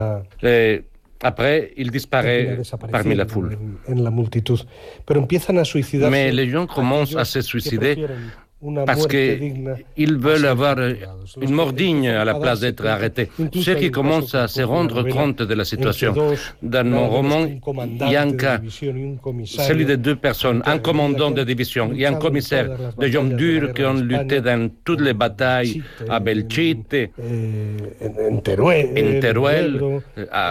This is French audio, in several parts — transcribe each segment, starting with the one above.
Et après, il disparaît parmi la foule. Mais les gens commencent à se suicider parce qu'ils veulent avoir une mort digne à la place d'être arrêtés. Ceux qui commencent à se rendre compte de la situation. Dans mon roman, il y a un cas, celui de deux personnes, un commandant de division et un commissaire, des hommes durs qui ont lutté dans toutes les batailles, à Belchite, en Teruel,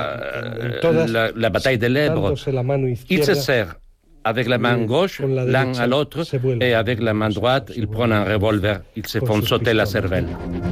la bataille de l'Èbre. Ils se serrent avec la main gauche, l'un à l'autre, et avec la main droite, ils prennent un revolver. Ils se font sauter la cervelle.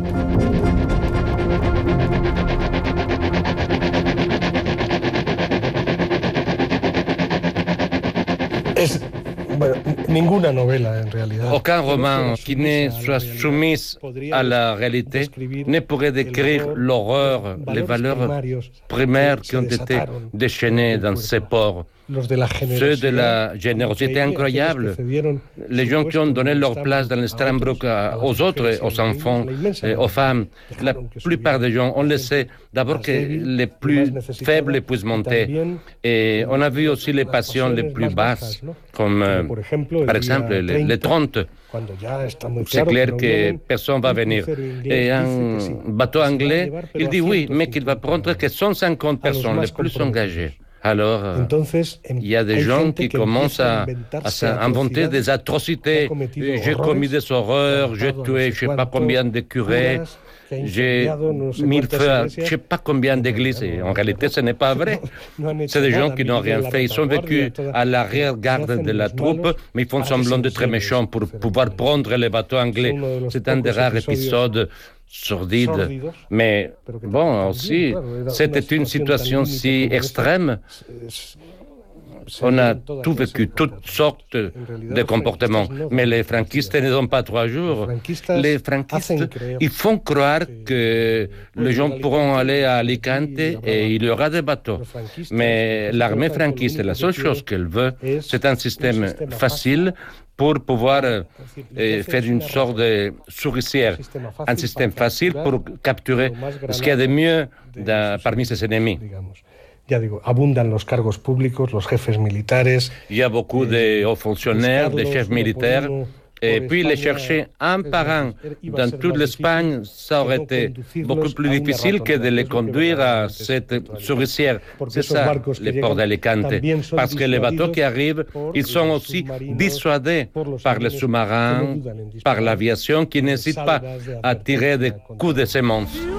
Aucun roman qui ne soit soumis à la réalité ne pourrait décrire l'horreur, les valeurs primaires qui ont été déchaînées dans ces ports. Ceux de la générosité incroyable, les gens qui ont donné leur place dans le Strandbrook aux autres, aux enfants, aux femmes. La plupart des gens ont laissé d'abord que les plus faibles puissent monter. Et on a vu aussi les passions les plus basses, comme par exemple les 30. C'est clair que personne ne va venir. Et un bateau anglais, il dit oui, mais qu'il va prendre que 150 personnes les plus engagées. Alors, il y a des gens qui commencent à inventer des atrocités. J'ai commis des horreurs, j'ai tué je ne sais pas combien de curés, j'ai mis le feu à je ne sais pas combien d'églises. Et en réalité, ce n'est pas vrai. C'est des gens qui n'ont rien fait. Ils sont vécus à l'arrière-garde de la troupe, mais ils font semblant de très méchants pour pouvoir prendre les bateaux anglais. C'est un des rares épisodes sordides. Mais bon, aussi, c'était une situation si extrême. On a tout vécu, toutes sortes de comportements. Mais les franquistes ne sont pas 3 jours. Les franquistes, ils font croire que les gens pourront aller à Alicante et il y aura des bateaux. Mais l'armée franquiste, la seule chose qu'elle veut, c'est un système facile pour pouvoir faire une sorte de souricière, un système facile pour capturer ce qu'il y a de mieux parmi ses ennemis. Il y a beaucoup de hauts fonctionnaires, de chefs militaires, et puis les chercher un par un dans toute l'Espagne, ça aurait été beaucoup plus difficile que de les conduire à cette souricière. C'est ça, les ports d'Alicante. Parce que les bateaux qui arrivent, ils sont aussi dissuadés par les sous-marins, par l'aviation qui n'hésite pas à tirer des coups de semonce.